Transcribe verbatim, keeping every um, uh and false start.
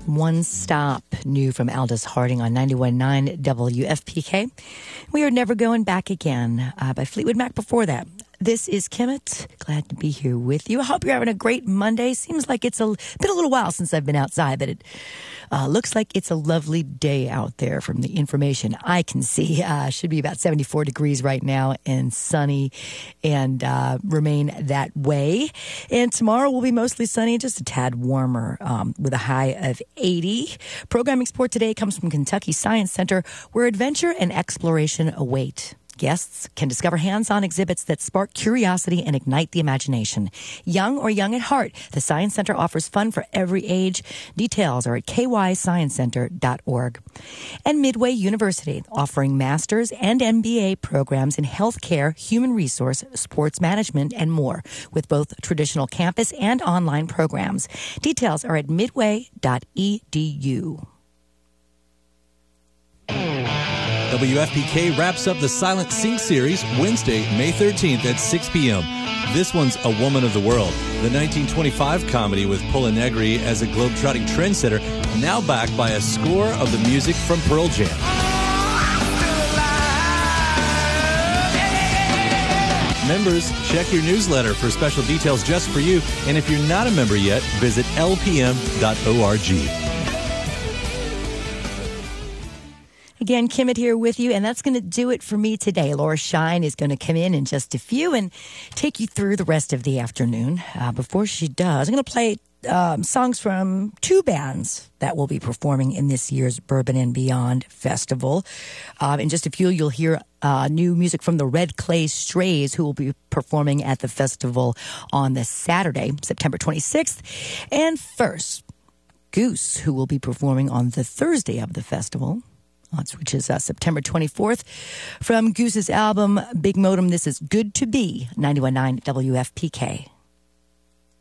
One Stop, new from Aldous Harding on ninety-one point nine W F P K. We Are Never Going Back Again uh, by Fleetwood Mac before that. This is Kimmett. Glad to be here with you. I hope you're having a great Monday. Seems like it's a, been a little while since I've been outside, but it uh, looks like it's a lovely day out there from the information I can see. Uh, should be about seventy-four degrees right now and sunny and uh, remain that way. And tomorrow will be mostly sunny, just a tad warmer um, with a high of eighty. Programming support today comes from Kentucky Science Center, where adventure and exploration await. Guests can discover hands-on exhibits that spark curiosity and ignite the imagination. Young or young at heart, the Science Center offers fun for every age. Details are at k y science center dot org. And Midway University, offering master's and M B A programs in healthcare, human resource, sports management, and more, with both traditional campus and online programs. Details are at midway dot e d u. W F P K wraps up the Silent Sync series Wednesday, May thirteenth at six p.m. This one's A Woman of the World, the nineteen twenty-five comedy with Paula Negri as a globe-trotting trendsetter, now backed by a score of the music from Pearl Jam. Members, check your newsletter for special details just for you, and if you're not a member yet, visit l p m dot org. Again, Kimmett here with you, and that's going to do it for me today. Laura Shine is going to come in in just a few and take you through the rest of the afternoon. Uh, before she does, I'm going to play um, songs from two bands that will be performing in this year's Bourbon and Beyond Festival. Uh, in just a few, you'll hear uh, new music from the Red Clay Strays, who will be performing at the festival on this Saturday, September twenty-sixth. And first, Goose, who will be performing on the Thursday of the festival, which is uh, September twenty-fourth. From Goose's album, Big Modem, this is Good to Be, ninety-one point nine W F P K.